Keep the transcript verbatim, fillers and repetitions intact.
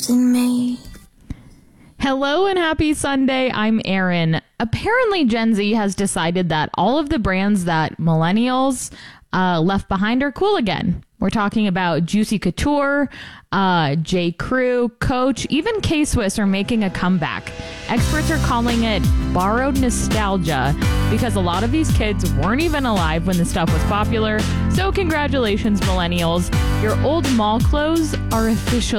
kissing me. Hello and happy Sunday. I'm Erin. Apparently, Gen Z has decided that all of the brands that millennials uh, left behind are cool again. We're talking about Juicy Couture, uh, J. Crew, Coach, even K-Swiss are making a comeback. Experts are calling it borrowed nostalgia because a lot of these kids weren't even alive when the stuff was popular. So congratulations, millennials. Your old mall clothes are officially